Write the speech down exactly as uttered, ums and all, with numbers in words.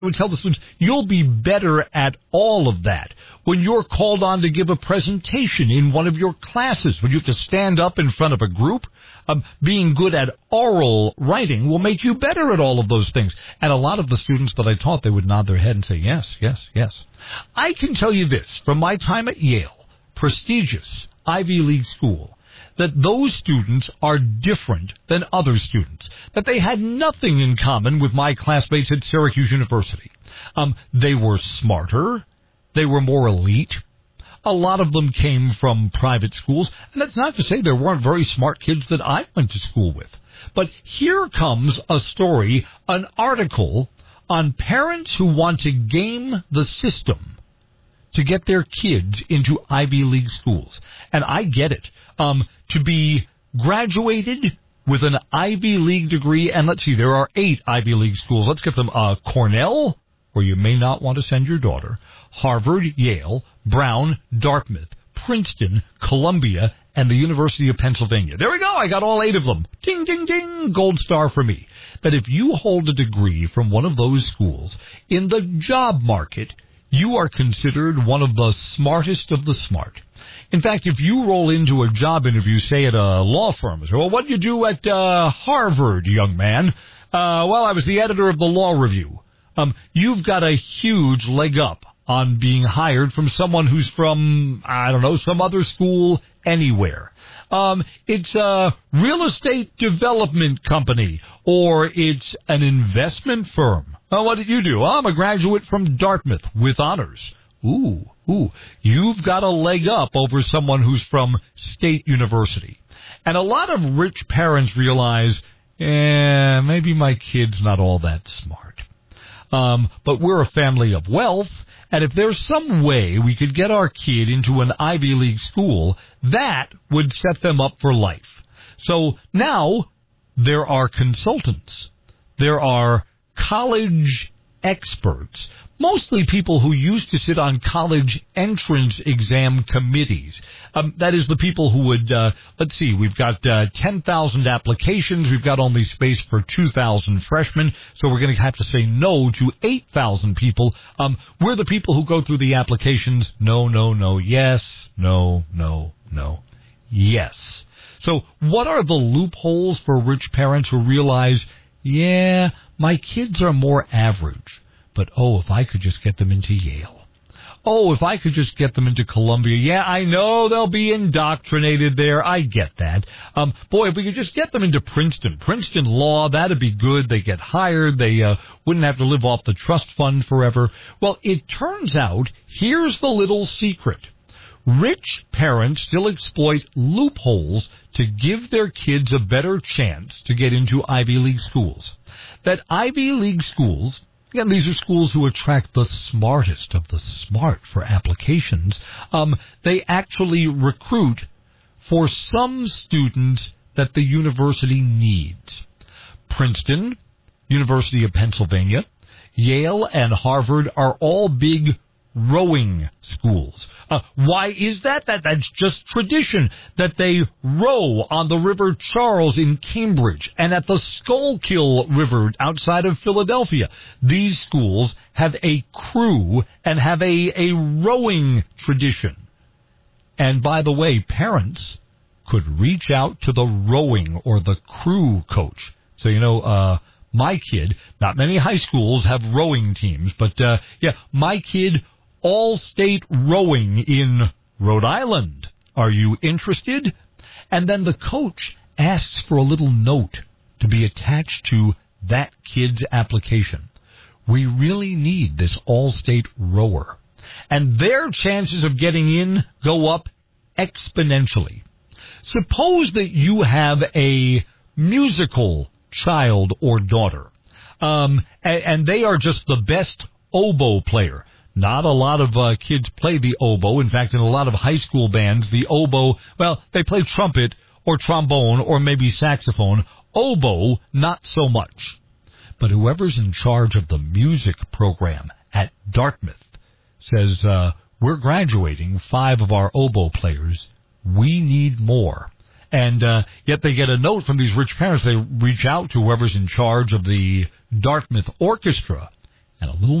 would tell the students, you'll be better at all of that. When you're called on to give a presentation in one of your classes, when you have to stand up in front of a group, um, being good at oral writing will make you better at all of those things. And a lot of the students that I taught, they would nod their head and say, yes, yes, yes. I can tell you this, from my time at Yale, prestigious Ivy League school, that those students are different than other students, that they had nothing in common with my classmates at Syracuse University. Um, they were smarter. They were more elite. A lot of them came from private schools, and that's not to say there weren't very smart kids that I went to school with. But here comes a story, an article on parents who want to game the system to get their kids into Ivy League schools. And I get it. Um, to be graduated with an Ivy League degree, and let's see, there are eight Ivy League schools. Let's get them. Uh, Cornell, where you may not want to send your daughter, Harvard, Yale, Brown, Dartmouth, Princeton, Columbia, and the University of Pennsylvania. There we go. I got all eight of them. Ding, ding, ding. Gold star for me. That if you hold a degree from one of those schools, in the job market, you are considered one of the smartest of the smart. In fact, if you roll into a job interview, say at a law firm, say, well, what did you do at uh, Harvard, young man? Uh, well, I was the editor of the Law Review. Um, you've got a huge leg up on being hired from someone who's from, I don't know, some other school anywhere. Um, it's a real estate development company, or it's an investment firm. Oh, what did you do? I'm a graduate from Dartmouth with honors. Ooh, ooh, you've got a leg up over someone who's from State University. And a lot of rich parents realize, eh, maybe my kid's not all that smart. Um, but we're a family of wealth, and if there's some way we could get our kid into an Ivy League school, that would set them up for life. So now there are consultants. There are college experts, mostly people who used to sit on college entrance exam committees. Um, that is the people who would, uh, let's see, we've got uh, ten thousand applications. We've got only space for two thousand freshmen, so we're going to have to say no to eight thousand people. Um, we're the people who go through the applications. No, no, no, yes, no, no, no, yes. So what are the loopholes for rich parents who realize, yeah, my kids are more average, but oh, if I could just get them into Yale. Oh, if I could just get them into Columbia. Yeah, I know they'll be indoctrinated there. I get that. Um, boy, if we could just get them into Princeton. Princeton law, that'd be good. They get hired. They uh, wouldn't have to live off the trust fund forever. Well, it turns out, here's the little secret. Rich parents still exploit loopholes to give their kids a better chance to get into Ivy League schools. That Ivy League schools, again, these are schools who attract the smartest of the smart for applications, um, they actually recruit for some students that the university needs. Princeton, University of Pennsylvania, Yale, and Harvard are all big rowing schools. Uh, why is that? that? That's just tradition, that they row on the River Charles in Cambridge and at the Schuylkill River outside of Philadelphia. These schools have a crew and have a, a rowing tradition. And by the way, parents could reach out to the rowing or the crew coach. So, you know, uh, my kid, not many high schools have rowing teams, but, uh, yeah, my kid, all-state rowing in Rhode Island. Are you interested? And then the coach asks for a little note to be attached to that kid's application. We really need this all-state rower. And their chances of getting in go up exponentially. Suppose that you have a musical child or daughter, um, and, and they are just the best oboe player. Not a lot of uh, kids play the oboe. In fact, in a lot of high school bands, the oboe, well, they play trumpet or trombone or maybe saxophone. Oboe, not so much. But whoever's in charge of the music program at Dartmouth says, uh, we're graduating five of our oboe players. We need more. And uh, yet they get a note from these rich parents. They reach out to whoever's in charge of the Dartmouth Orchestra. and a little